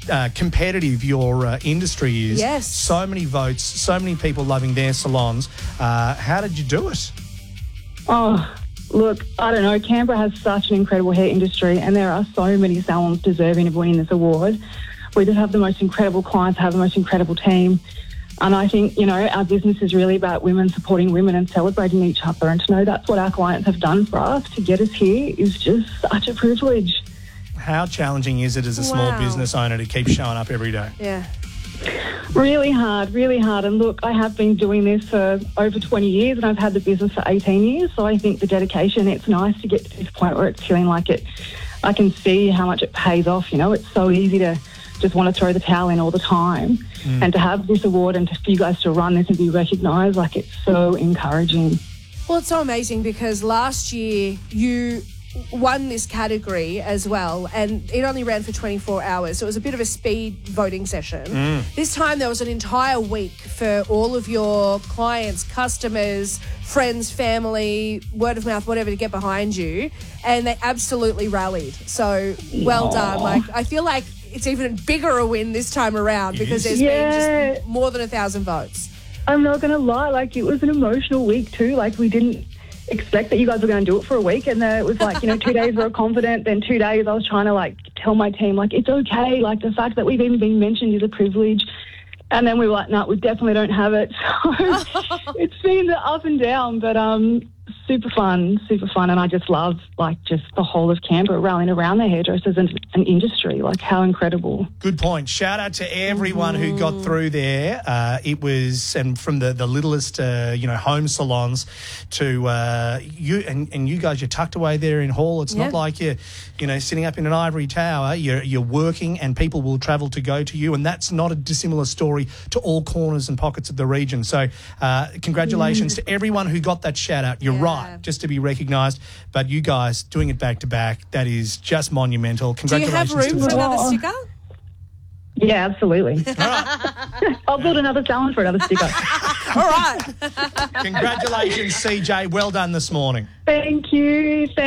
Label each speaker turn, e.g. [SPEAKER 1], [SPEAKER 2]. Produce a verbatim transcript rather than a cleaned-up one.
[SPEAKER 1] uh, competitive your uh, industry is.
[SPEAKER 2] Yes.
[SPEAKER 1] So many votes, so many people loving their salons. Uh, how did you do it?
[SPEAKER 3] Oh, look, I don't know. Canberra has such an incredible hair industry, and there are so many salons deserving of winning this award. We just have the most incredible clients, have the most incredible team. And I think, you know, our business is really about women supporting women and celebrating each other. And to know that's what our clients have done for us to get us here is just such a privilege.
[SPEAKER 1] How challenging is it as a small
[SPEAKER 2] Wow.
[SPEAKER 1] business owner to keep showing up every day?
[SPEAKER 2] Yeah.
[SPEAKER 3] Really hard, really hard. And look, I have been doing this for over twenty years and I've had the business for eighteen years. So I think the dedication, it's nice to get to this point where it's feeling like it, I can see how much it pays off. You know, it's so easy to just want to throw the towel in all the time. Mm. And to have this award and for you guys to run this and be recognised, like, it's so encouraging.
[SPEAKER 2] Well, it's so amazing because last year you won this category as well, and it only ran for twenty-four hours, so it was a bit of a speed voting session. Mm. This time there was an entire week for all of your clients, customers, friends, family, word of mouth, whatever, to get behind you, and they absolutely rallied. So well
[SPEAKER 3] Aww.
[SPEAKER 2] done. Like, I feel like it's even bigger a win this time around
[SPEAKER 1] It
[SPEAKER 2] because
[SPEAKER 1] is.
[SPEAKER 2] there's
[SPEAKER 3] Yeah.
[SPEAKER 2] been just more than a thousand votes.
[SPEAKER 3] I'm not going to lie, like, it was an emotional week too. Like, we didn't expect that you guys were going to do it for a week, and then it was like, you know, two days we were confident, then two days I was trying to, like, tell my team, like, it's okay, like, the fact that we've even been mentioned is a privilege. And then we were like, no, we definitely don't have it. So it's been the up and down, but um, super fun, super fun. And I just love, like, just the whole of Canberra rallying around the hairdressers and an industry. Like, how incredible.
[SPEAKER 1] Good point. Shout out to everyone mm. who got through there. Uh, it was, and from the, the littlest, uh, you know, home salons to uh, you, and, and you guys, you're tucked away there in Hall. It's
[SPEAKER 2] yeah.
[SPEAKER 1] not like you're, you know, sitting up in an ivory tower. You're, you're working and people will travel to go to you. And that's not a dissimilar story to all corners and pockets of the region. So uh, congratulations mm. to everyone who got that shout out. You're yeah. right, just to be recognised. But you guys doing it back to back, that is just monumental. Congratulations.
[SPEAKER 2] Do you have room
[SPEAKER 1] to
[SPEAKER 2] for
[SPEAKER 1] the
[SPEAKER 2] another sticker?
[SPEAKER 3] Yeah, absolutely.
[SPEAKER 1] All right.
[SPEAKER 3] I'll build another salon for another sticker.
[SPEAKER 2] All right.
[SPEAKER 1] Congratulations, C J. Well done this morning.
[SPEAKER 3] Thank you.